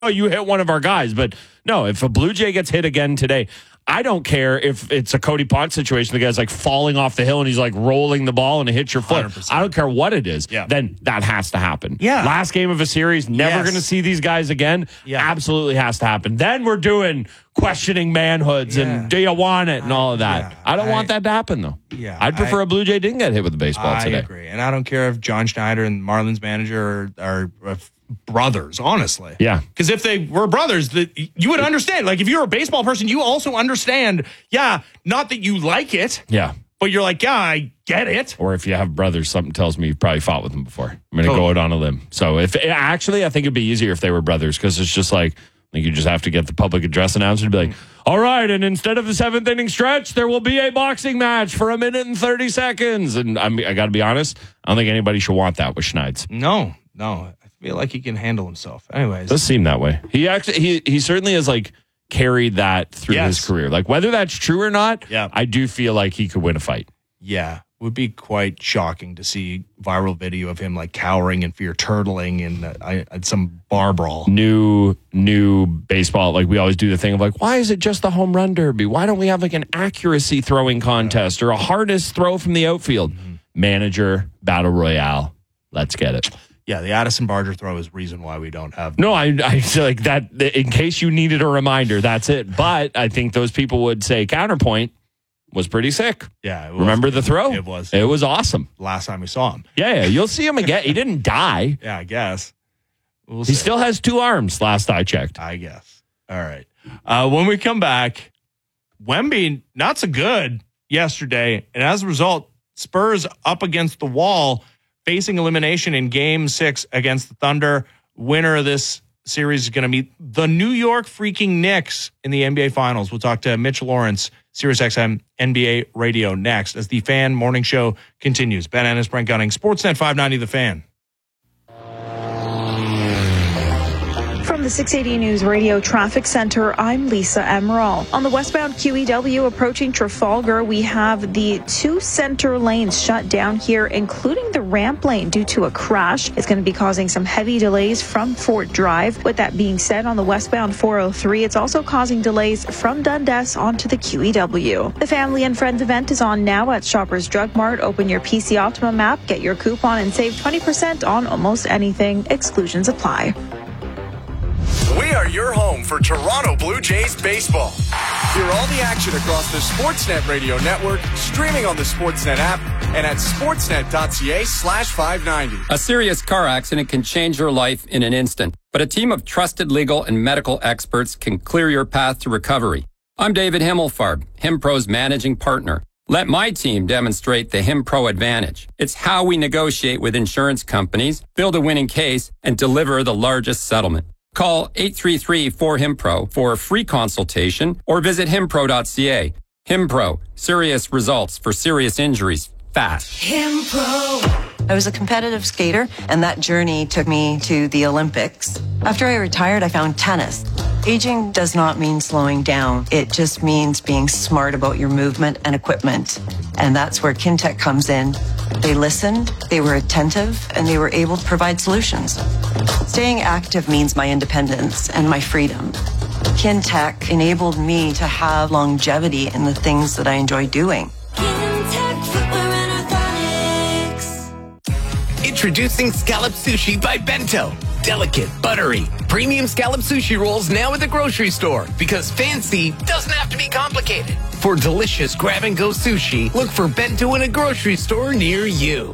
oh, you hit one of our guys. But no, if a Blue Jay gets hit again today, I don't care if it's a Cody Ponce situation. The guy's like falling off the hill and he's like rolling the ball and it hits your foot. 100%. I don't care what it is. Yeah. Then that has to happen. Yeah. Last game of a series, never going to see these guys again. Yeah. Absolutely has to happen. Then we're doing questioning manhoods and do you want it and all of that. I don't want that to happen, though. Yeah. I'd prefer a Blue Jay didn't get hit with the baseball today. I agree. And I don't care if John Schneider and Marlins manager are brothers, honestly. Yeah. Because if they were brothers, you would understand. Like, if you're a baseball person, you also understand, not that you like it. Yeah. But you're like, I get it. Or if you have brothers, something tells me you've probably fought with them before. I'm going to go out on a limb. So I think it'd be easier if they were brothers, because it's just like you just have to get the public address announcer to be like, all right, and instead of the 7th inning stretch, there will be a boxing match for 1 minute and 30 seconds. And I got to be honest, I don't think anybody should want that with Schneids. No. I feel like he can handle himself. Anyways. It does seem that way. He certainly has like carried that through his career. Like, whether that's true or not, I do feel like he could win a fight. Yeah. Would be quite shocking to see viral video of him like cowering in fear, turtling in some bar brawl. New baseball, like we always do the thing of like, why is it just the home run derby? Why don't we have like an accuracy throwing contest or a hardest throw from the outfield? Mm-hmm. Manager, battle royale. Let's get it. Yeah, the Addison Barger throw is reason why we don't have. No, I feel like that. In case you needed a reminder, that's it. But I think those people would say counterpoint was pretty sick. Yeah, it was. Remember the throw? It was. It was awesome. Last time we saw him. Yeah, you'll see him again. He didn't die. Yeah, I guess. He still has 2 arms. Last I checked. I guess. All right. When we come back, Wemby not so good yesterday, and as a result, Spurs up against the wall, facing elimination in Game 6 against the Thunder. Winner of this series is going to meet the New York freaking Knicks in the NBA Finals. We'll talk to Mitch Lawrence, SiriusXM NBA Radio, next as the Fan Morning Show continues. Ben Ennis, Brent Gunning, Sportsnet 590 The Fan. From the 680 News Radio Traffic Center, I'm Lisa Emerald. On the westbound QEW approaching Trafalgar, we have the 2 center lanes shut down here, including the ramp lane due to a crash. It's going to be causing some heavy delays from Fort Drive. With that being said, on the westbound 403, it's also causing delays from Dundas onto the QEW. The Family and Friends event is on now at Shoppers Drug Mart. Open your PC Optimum app, get your coupon, and save 20% on almost anything. Exclusions apply. We are your home for Toronto Blue Jays baseball. Hear all the action across the Sportsnet Radio network, streaming on the Sportsnet app, and at sportsnet.ca/590. A serious car accident can change your life in an instant, but a team of trusted legal and medical experts can clear your path to recovery. I'm David Himmelfarb, HimPro's managing partner. Let my team demonstrate the HimPro advantage. It's how we negotiate with insurance companies, build a winning case, and deliver the largest settlement. Call 833-4HIMPRO for a free consultation or visit himpro.ca. HimPro, serious results for serious injuries, fast. HimPro. I was a competitive skater, and that journey took me to the Olympics. After I retired, I found tennis. Aging does not mean slowing down. It just means being smart about your movement and equipment. And that's where Kintec comes in. They listened, they were attentive, and they were able to provide solutions. Staying active means my independence and my freedom. Kintec enabled me to have longevity in the things that I enjoy doing. Kintec Footwear and Orthotics. Introducing Scallop Sushi by Bento. Delicate, buttery, premium scallop sushi rolls now at the grocery store, because fancy doesn't have to be complicated. For delicious grab-and-go sushi, look for Bento in a grocery store near you.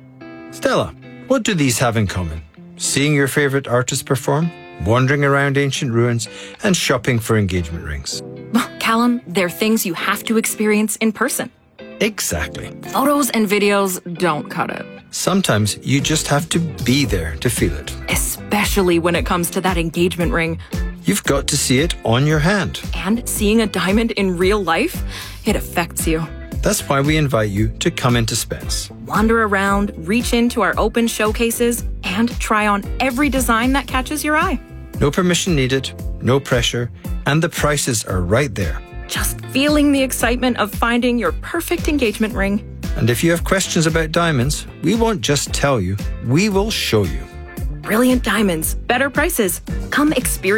Stella, what do these have in common? Seeing your favorite artist perform, wandering around ancient ruins, and shopping for engagement rings. Callum, they're things you have to experience in person. Exactly. Photos and videos don't cut it. Sometimes you just have to be there to feel it. Especially when it comes to that engagement ring. You've got to see it on your hand. And seeing a diamond in real life, it affects you. That's why we invite you to come into Spence. Wander around, reach into our open showcases, and try on every design that catches your eye. No permission needed, no pressure, and the prices are right there. Just feeling the excitement of finding your perfect engagement ring. And if you have questions about diamonds, we won't just tell you, we will show you. brilliant diamonds, better prices. Come experience